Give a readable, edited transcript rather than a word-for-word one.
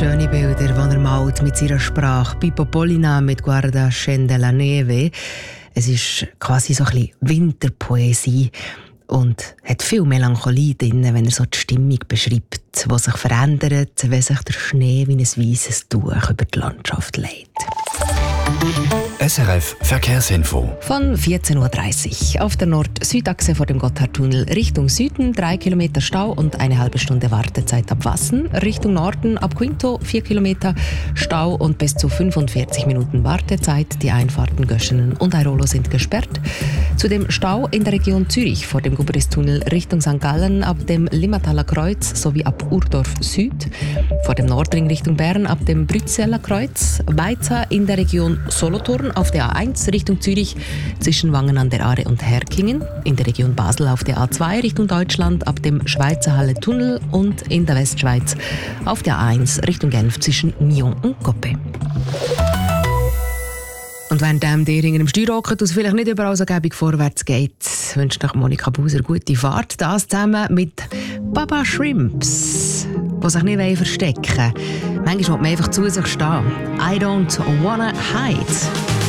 schöne Bilder, die er malt mit seiner Sprache. Pippo Pollina mit «Guarda scende la neve». Es ist quasi so ein bisschen Winterpoesie und hat viel Melancholie drin, wenn er so die Stimmung beschreibt, die sich verändert, wenn sich der Schnee wie ein weißes Tuch über die Landschaft legt. SRF Verkehrsinfo. Von 14.30 Uhr auf der Nord-Süd-Achse vor dem Gotthardtunnel Richtung Süden 3 Kilometer Stau und eine halbe Stunde Wartezeit ab Wassen. Richtung Norden ab Quinto 4 Kilometer Stau und bis zu 45 Minuten Wartezeit. Die Einfahrten Göschenen und Airolo sind gesperrt. Zudem Stau in der Region Zürich vor dem Gubristunnel Richtung St. Gallen ab dem Limmataler Kreuz sowie ab Urdorf Süd. Vor dem Nordring Richtung Bern ab dem Brüsseler Kreuz. Weiter in der Region Solothurn auf der A1 Richtung Zürich zwischen Wangen an der Aare und Herkingen, in der Region Basel auf der A2 Richtung Deutschland ab dem Schweizer Halle Tunnel und in der Westschweiz auf der A1 Richtung Genf zwischen Nyon und Coppe. Und während ihr in einem Steuer hockt und es vielleicht nicht überall so gäbig vorwärts geht, wünscht euch Monika Buser gute Fahrt. Das zusammen mit Baba Shrimps, die sich nicht verstecken wollen. Manchmal muss man einfach zu sich stehen. I don't wanna hide.